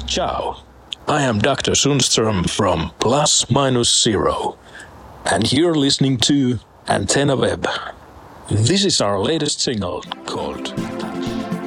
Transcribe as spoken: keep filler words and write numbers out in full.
Ciao, I am Doctor Sundström from Plus Minus Zero, and you're listening to Antenna Web. This is our latest single called